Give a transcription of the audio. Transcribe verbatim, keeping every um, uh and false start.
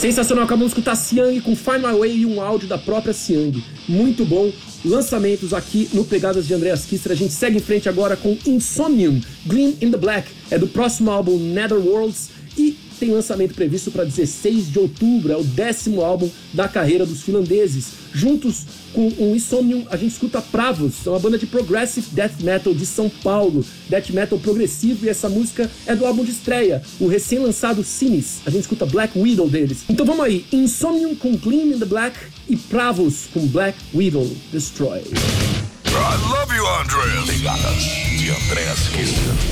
Sensacional, acabamos de escutar Siang com Find My Way e um áudio da própria Siang. Muito bom. Lançamentos aqui no Pegadas de Andreas Kisser. A gente segue em frente agora com Insomnium, Gleam in the Black. É do próximo álbum Netherworlds e tem lançamento previsto para dezesseis de outubro. É o décimo álbum da carreira dos finlandeses. Juntos com o Insomnium, a gente escuta Pravos, é uma banda de progressive death metal de São Paulo, death metal progressivo, e essa música é do álbum de estreia, o recém-lançado Sinis. A gente escuta Black Widow deles. Então vamos aí, Insomnium com Gleam in the Black e Pravos com Black Widow Destroy. I love you, Andreas. Pegadas de Andreas Kisser.